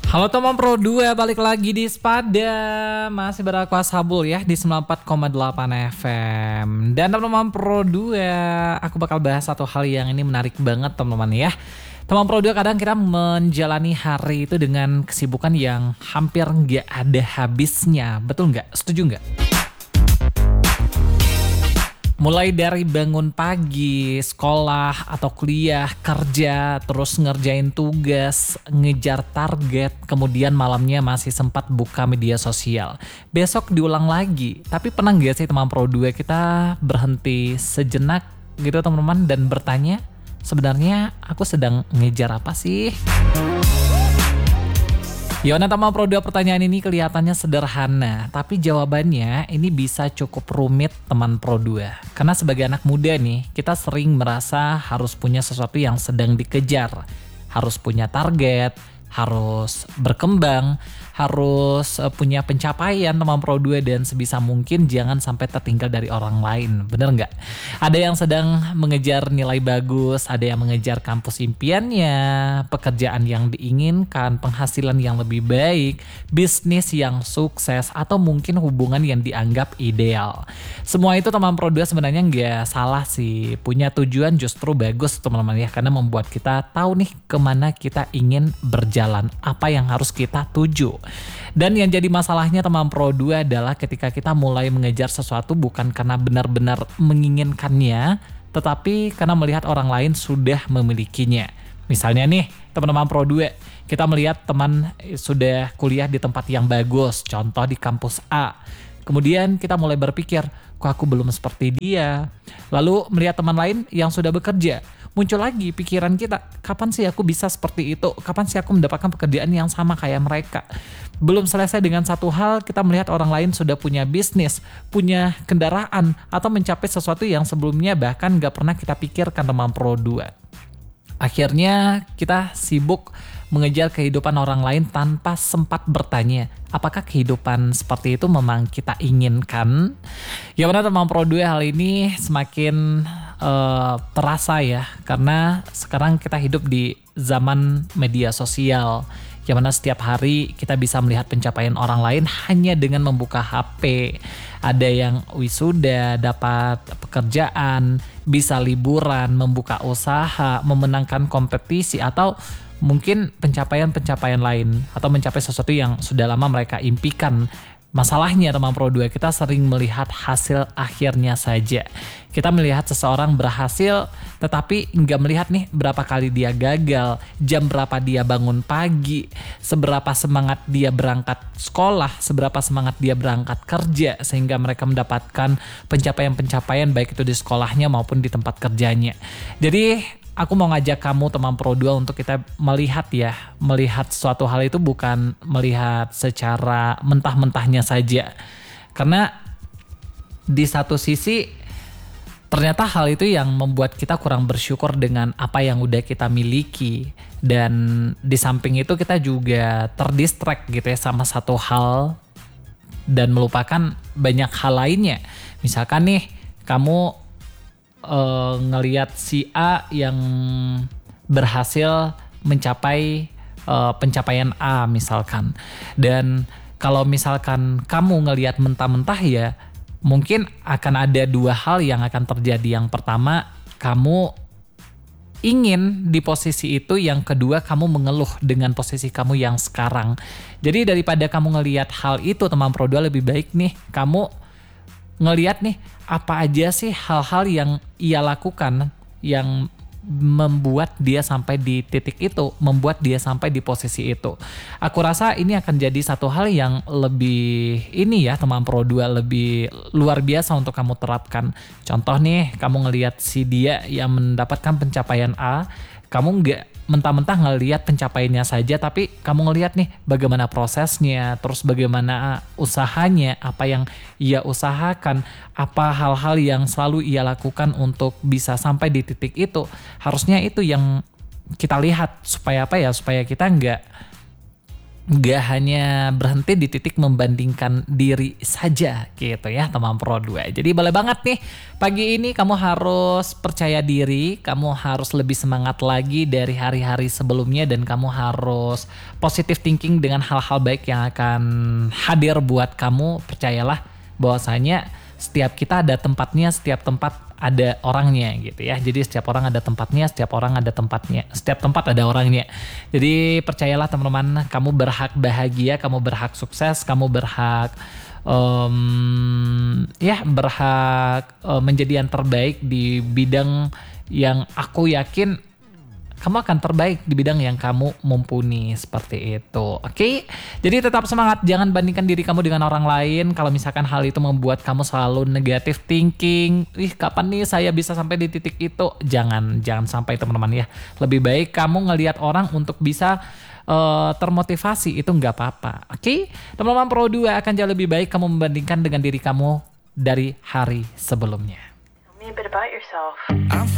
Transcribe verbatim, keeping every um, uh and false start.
Halo teman Pro dua, balik lagi di Spada. Masih beraku Ashabul ya di sembilan puluh empat koma delapan F M. Dan teman-teman Pro dua, aku bakal bahas satu hal yang ini menarik banget teman-teman ya. Teman Pro dua, kadang kita menjalani hari itu dengan kesibukan yang hampir nggak ada habisnya. Betul nggak? Setuju nggak? Mulai dari bangun pagi, sekolah atau kuliah, kerja, terus ngerjain tugas, ngejar target, kemudian malamnya masih sempat buka media sosial. Besok diulang lagi. Tapi pernah nggak sih teman Pro dua kita berhenti sejenak gitu teman-teman dan bertanya, sebenarnya aku sedang ngejar apa sih? Yona teman Pro dua, pertanyaan ini kelihatannya sederhana, tapi jawabannya ini bisa cukup rumit teman Pro dua. Karena sebagai anak muda nih, kita sering merasa harus punya sesuatu yang sedang dikejar. Harus punya target, harus berkembang, harus punya pencapaian teman Pro dua, dan sebisa mungkin jangan sampai tertinggal dari orang lain. Bener nggak? Ada yang sedang mengejar nilai bagus, ada yang mengejar kampus impiannya, pekerjaan yang diinginkan, penghasilan yang lebih baik, bisnis yang sukses, atau mungkin hubungan yang dianggap ideal. Semua itu teman Pro dua sebenarnya nggak salah sih. Punya tujuan justru bagus teman-teman ya, karena membuat kita tahu nih kemana kita ingin berjalan, apa yang harus kita tuju. Dan yang jadi masalahnya teman Pro dua adalah ketika kita mulai mengejar sesuatu bukan karena benar-benar menginginkannya, tetapi karena melihat orang lain sudah memilikinya. Misalnya nih teman-teman Pro dua, kita melihat teman sudah kuliah di tempat yang bagus, contoh di kampus A. Kemudian kita mulai berpikir, kok aku belum seperti dia. Lalu melihat teman lain yang sudah bekerja, muncul lagi pikiran kita, kapan sih aku bisa seperti itu? Kapan sih aku mendapatkan pekerjaan yang sama kayak mereka? Belum selesai dengan satu hal, kita melihat orang lain sudah punya bisnis, punya kendaraan, atau mencapai sesuatu yang sebelumnya bahkan gak pernah kita pikirkan teman Pro dua. Akhirnya kita sibuk mengejar kehidupan orang lain tanpa sempat bertanya, apakah kehidupan seperti itu memang kita inginkan? Ya benar teman Pro dua, hal ini semakin uh, terasa ya, karena sekarang kita hidup di zaman media sosial, yang mana setiap hari kita bisa melihat pencapaian orang lain hanya dengan membuka H P. Ada yang wisuda, dapat pekerjaan, bisa liburan, membuka usaha, memenangkan kompetisi, atau mungkin pencapaian-pencapaian lain, atau mencapai sesuatu yang sudah lama mereka impikan. Masalahnya teman Pro dua, kita sering melihat hasil akhirnya saja. Kita melihat seseorang berhasil, tetapi nggak melihat nih berapa kali dia gagal, jam berapa dia bangun pagi, seberapa semangat dia berangkat sekolah, seberapa semangat dia berangkat kerja, sehingga mereka mendapatkan pencapaian-pencapaian baik itu di sekolahnya maupun di tempat kerjanya. Jadi aku mau ngajak kamu teman Pro dua untuk kita melihat ya, melihat suatu hal itu bukan melihat secara mentah-mentahnya saja. Karena di satu sisi ternyata hal itu yang membuat kita kurang bersyukur dengan apa yang udah kita miliki. Dan di samping itu kita juga terdistract gitu ya sama satu hal dan melupakan banyak hal lainnya. Misalkan nih kamu Uh, ngelihat si A yang berhasil mencapai uh, pencapaian A misalkan, dan kalau misalkan kamu ngelihat mentah-mentah ya mungkin akan ada dua hal yang akan terjadi. Yang pertama, kamu ingin di posisi itu, yang kedua kamu mengeluh dengan posisi kamu yang sekarang. Jadi daripada kamu ngelihat hal itu teman Pro dua, lebih baik nih kamu ngelihat nih apa aja sih hal-hal yang ia lakukan yang membuat dia sampai di titik itu, membuat dia sampai di posisi itu. Aku rasa ini akan jadi satu hal yang lebih ini ya teman Pro dua, lebih luar biasa untuk kamu terapkan. Contoh nih, kamu ngelihat si dia yang mendapatkan pencapaian A, kamu nggak mentah-mentah ngelihat pencapaiannya saja, tapi kamu ngelihat nih bagaimana prosesnya, terus bagaimana usahanya, apa yang ia usahakan, apa hal-hal yang selalu ia lakukan untuk bisa sampai di titik itu. Harusnya itu yang kita lihat supaya apa ya, supaya kita nggak Gak hanya berhenti di titik membandingkan diri saja gitu ya teman Pro dua. Jadi boleh banget nih pagi ini kamu harus percaya diri, kamu harus lebih semangat lagi dari hari-hari sebelumnya dan kamu harus positive thinking dengan hal-hal baik yang akan hadir buat kamu. Percayalah bahwasanya setiap kita ada tempatnya, setiap tempat ada orangnya gitu ya. Jadi setiap orang ada tempatnya, setiap orang ada tempatnya, setiap tempat ada orangnya. Jadi percayalah teman-teman, kamu berhak bahagia, kamu berhak sukses, kamu berhak um, ya berhak um, menjadi yang terbaik di bidang yang aku yakin kamu akan terbaik di bidang yang kamu mumpuni, seperti itu. Oke, jadi tetap semangat, jangan bandingkan diri kamu dengan orang lain. Kalau misalkan hal itu membuat kamu selalu negative thinking, ih kapan nih saya bisa sampai di titik itu, jangan jangan sampai teman-teman ya. Lebih baik kamu ngelihat orang untuk bisa uh, termotivasi, itu nggak apa-apa. Oke, teman-teman Pro dua akan jauh lebih baik kamu membandingkan dengan diri kamu dari hari sebelumnya. Tell me a bit about yourself.